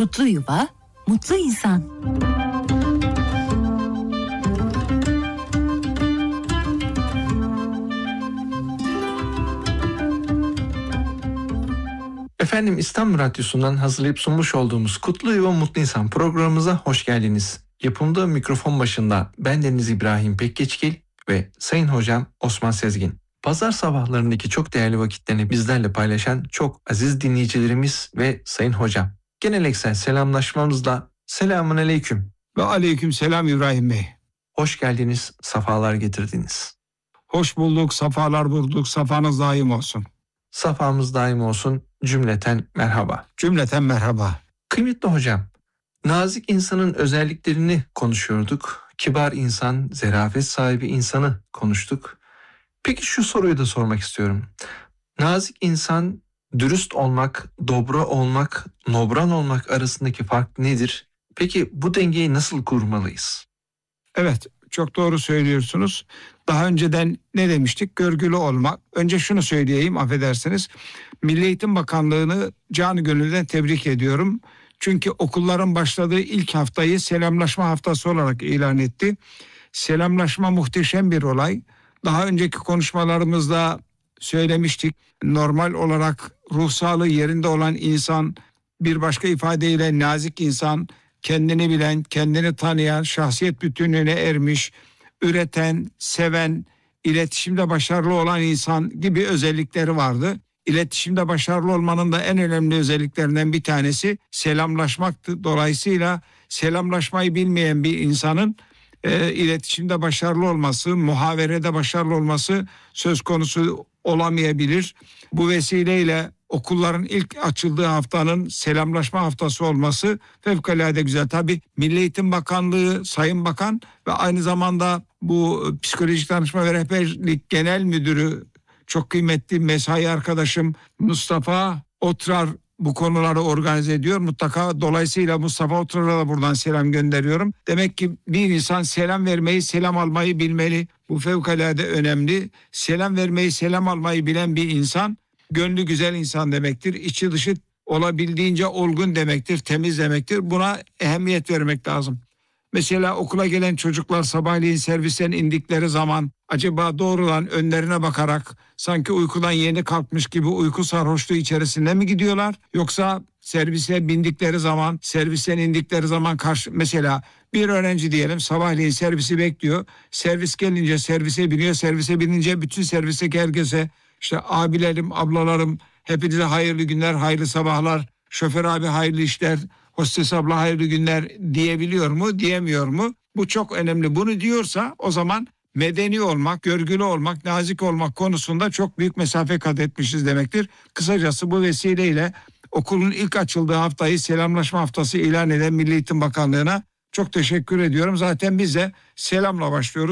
Kutlu yuva, mutlu insan. Efendim, İstanbul Radyosu'ndan hazırlayıp sunmuş olduğumuz Kutlu Yuva Mutlu İnsan programımıza hoş geldiniz. Yapımda mikrofon başında bendeniz İbrahim Pekgeçgil ve Sayın Hocam Osman Sezgin. Pazar sabahlarındaki çok değerli vakitlerini bizlerle paylaşan çok aziz dinleyicilerimiz ve Sayın Hocam. Geleneksel selamlaşmamızla selamun aleyküm. Ve aleyküm selam İbrahim Bey. Hoş geldiniz, safalar getirdiniz. Hoş bulduk, safalar bulduk, safanız daim olsun. Safamız daim olsun, cümleten merhaba. Cümleten merhaba. Kıymetli hocam, nazik insanın özelliklerini konuşuyorduk. Kibar insan, zarafet sahibi insanı konuştuk. Peki şu soruyu da sormak istiyorum. Nazik insan, dürüst olmak, dobra olmak, nobran olmak arasındaki fark nedir? Peki bu dengeyi nasıl kurmalıyız? Evet, çok doğru söylüyorsunuz. Daha önceden ne demiştik? Görgülü olmak. Önce şunu söyleyeyim, affedersiniz. Milli Eğitim Bakanlığı'nı canı gönülden tebrik ediyorum. Çünkü okulların başladığı ilk haftayı selamlaşma haftası olarak ilan etti. Selamlaşma muhteşem bir olay. Daha önceki konuşmalarımızda söylemiştik. Normal olarak ruh sağlığı yerinde olan insan, bir başka ifadeyle nazik insan, kendini bilen, kendini tanıyan, şahsiyet bütünlüğüne ermiş, üreten, seven, iletişimde başarılı olan insan gibi özellikleri vardı. İletişimde başarılı olmanın da en önemli özelliklerinden bir tanesi selamlaşmaktı. Dolayısıyla selamlaşmayı bilmeyen bir insanın iletişimde başarılı olması, muhaverede başarılı olması söz konusu olamayabilir. Bu vesileyle okulların ilk açıldığı haftanın selamlaşma haftası olması fevkalade güzel. Tabii Milli Eğitim Bakanlığı, Sayın Bakan ve aynı zamanda bu Psikolojik Danışma ve Rehberlik Genel Müdürü, çok kıymetli mesai arkadaşım Mustafa Otrar bu konuları organize ediyor. Mutlaka dolayısıyla Mustafa Otrar'a da buradan selam gönderiyorum. Demek ki bir insan selam vermeyi, selam almayı bilmeli. Bu fevkalade önemli. Selam vermeyi, selam almayı bilen bir insan gönlü güzel insan demektir. İçi dışı olabildiğince olgun demektir, temiz demektir. Buna ehemmiyet vermek lazım. Mesela okula gelen çocuklar sabahleyin servisten indikleri zaman acaba doğrudan önlerine bakarak sanki uykudan yeni kalkmış gibi uyku sarhoşluğu içerisinde mi gidiyorlar? Yoksa servise bindikleri zaman, servisten indikleri zaman mesela bir öğrenci diyelim sabahleyin servisi bekliyor. Servis gelince servise biniyor. Servise binince bütün servisteki herkese işte abilerim, ablalarım hepinize hayırlı günler, hayırlı sabahlar. Şoför abi hayırlı işler, hostes abla hayırlı günler diyebiliyor mu, diyemiyor mu? Bu çok önemli. Bunu diyorsa o zaman medeni olmak, görgülü olmak, nazik olmak konusunda çok büyük mesafe kat etmişiz demektir. Kısacası bu vesileyle okulun ilk açıldığı haftayı selamlaşma haftası ilan eden Milli Eğitim Bakanlığı'na çok teşekkür ediyorum. Zaten biz de selamla başlıyoruz.